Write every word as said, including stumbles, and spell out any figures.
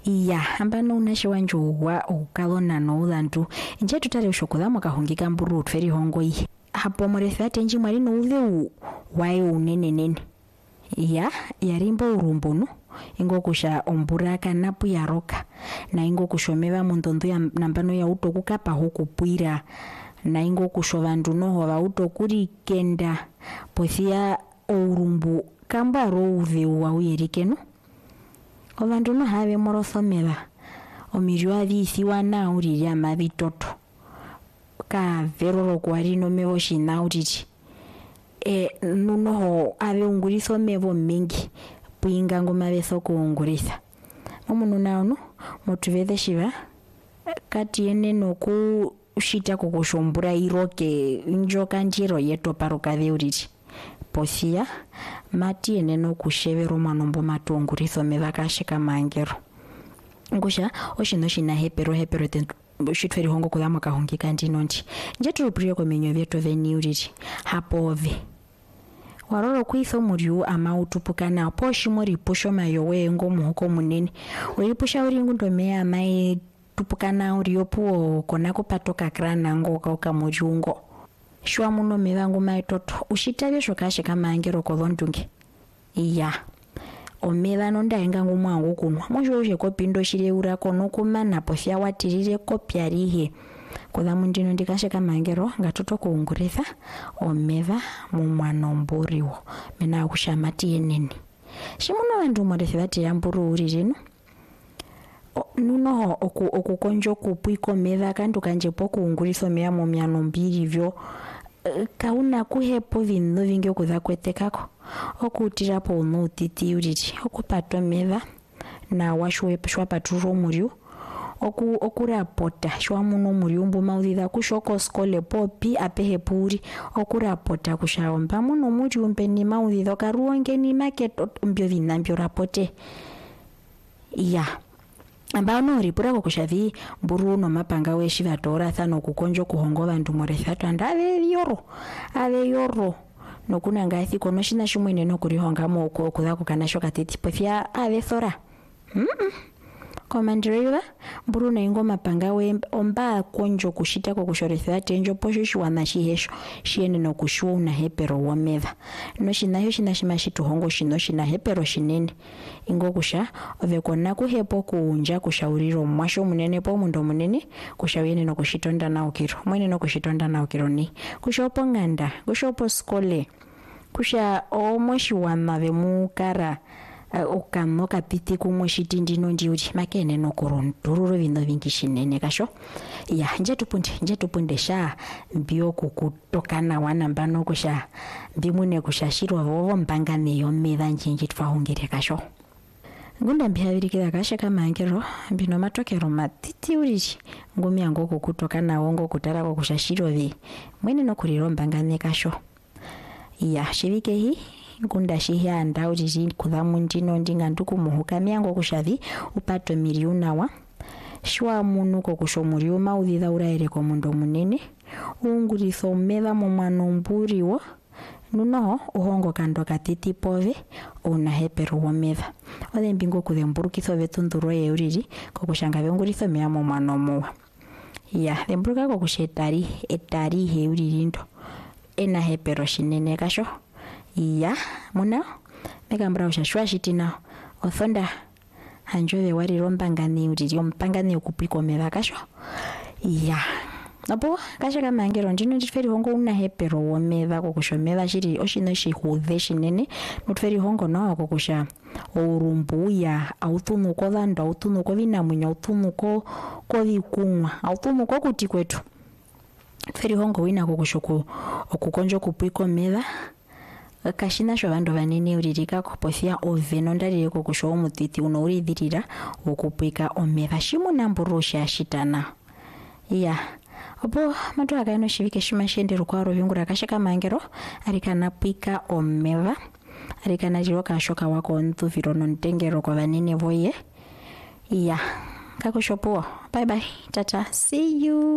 iya ambano unashiwanju wa ukalona no udantu nje tutare ushokola mwakahungika mburu utferi hongo iyi hapo murethate nji mwari no udheu wae unene nene iya yarimbo urumbono ingo kusha omburaka napu yaroka na ingo kushomeva mundondo ya nambano ya utokukapa huku puira na ingo kushovandu noho va utokuri kenda pothia urumbu kambaro udheu wa uyerikeno Ovandu no have morothomela omirwa vithiwa na uriri amavitoto ka veroro kwari no mevo shina uriri e nuno ave unguritho mevo mingi puinga ngoma vetho kuunguritha momuno naono motuveze shiva kati ene noku ushita kukushombura iroke njoka njiro yeto paruka veuriri pothia mati ene no kushevero manombo matonguritho mevakashika mangero ngusha oshino shina hepero hepero tentu shitferi hongo kudama kahongika ndinonti njetu priyo komenyo vyeto veniuriri hapove waroro kuitho muriu ama utupukana poshi muri pusho mayowe ngo muhoko munene uripusha uri ngundomea mai tupukana uri opuo kona kupatoka krana ngo kauka muriungo shwa muno mevangu maitoto ushitavye shokashika mangero kovondunge iya omeva nondaenga ngumwangu kunwa mosho ushe kopindo shireura kono kumana pothia watirire kopyarihe kudha mundino ndikashika mangero ngatoto kuunguritha omeva mumwana mburiwo mena akushamati yenene shimuno vandu morethi vatira mburu uri rino nuno oku okukonjo kupwiko meva kandu kanjepo kuunguritho meya momyano mbiri vyo kauna kuhepo vinno vingi okutha kwetekako okutirapo unutiti uriri okupatwa meva na washwe shwa paturo muriu oku okurapota shwa muno muriu mbu maudhitha kushoko skole popi apehe puri okurapota kushaomba muno muriu mpeni maudhitha karuonge ni maketo mbyo vinambyo rapote iya ambao no ripura ko kushavi mburu no mapanga weshi vatora thano kukonjo kuhongo vandu morethato andave yoro ave yoro nokuna ngathi kono shina shumwene no kurihonga moko kudako kana shoka teti pofia ave thora mm -mm. Komandreva mburu na ingo mapanga we omba konjo kushita ko kushoretha tenjo posho shwana shihesho shiene no kushwa na hepero wameva no shina yo shina shimashitu hongo shino shina hepero shinene ingo kusha ovekona kuhepo kuunja kushauriro mwasho munene po mundo munene kushawene no kushitonda na ukiro mwene no kushitonda na ukiro ni kushopo nganda kushopo skole kusha omweshi wamave mukara Uh, okamo kapiti kumwe shitindino ndiuri makene no korondururo vino vingi shinene kasho ya nje tupunde nje tupunde sha mbio kukutokana wana mbano kusha mbimune kushashirwa vovo mbangane yomeva njinji twahongere kasho ngunda mbihabirikira kasha kama ngero mbino matokero matiti uriri ngumi yango kukutokana wongo kutara ko kushashirwa vi mwene no kuriro mbangane kasho ya shivike hii ngunda shihya ndauriri kudhamu ndino ndinganduku muhuka miango kushavi upato miliona wa shwa munu ko kushomuriu maudhitha uraire ko mundo munene unguritho meva momano mburiwo nuno uhongo kando katiti pove una hepero wameva ole mbingo kuthemburukitho vetunduro ye uriri ko kushanga venguritho meya momano mowa ya themburuka ko kushetari etari he uriri ndo ena hepero shinene kasho iya muna megambra ushashwa shitina othonda hanjove wari rombangani uriri ompangani okupiko meva kasho iya apo kasha kama angero ndino ndiferi hongo una hepero womeva kokushomeva shiri oshino shihudhe shinene mutferi hongo no kokusha urumbu ya autunu ko dhanda autunu ko vinamunya autunu ko ko vikunwa autunu ko kuti kwetu feri hongo wina kokushoku okukonjo kupiko meva kashina sho vandu vanene uririka kupothia oveno ndarire kokusho omutiti uno urithirira okupika omeva shimuna mburu shashitana iya opo matu akaino shivike shimashendero kwaro vyungura kashaka mangero arikana pika omeva arikana jiro kashoka wako ntuviro nontengero kwa vanene voye iya kakushopo bye bye tata see you.